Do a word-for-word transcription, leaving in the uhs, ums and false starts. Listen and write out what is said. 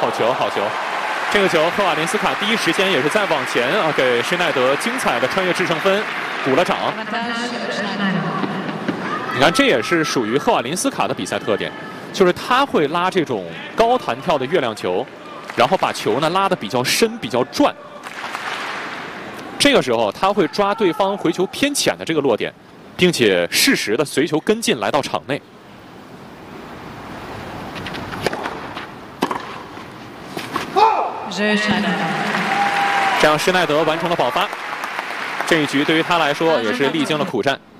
好球，好球！这个球，赫瓦林斯卡第一时间也是在往前啊，给施耐德精彩的穿越制胜分鼓了掌。你看，这也是属于赫瓦林斯卡的比赛特点，就是他会拉这种高弹跳的月亮球，然后把球呢拉得比较深、比较转。这个时候，他会抓对方回球偏浅的这个落点，并且适时的随球跟进来到场内。 这样，施耐德完成了保发。这一局对于他来说也是历经了苦战。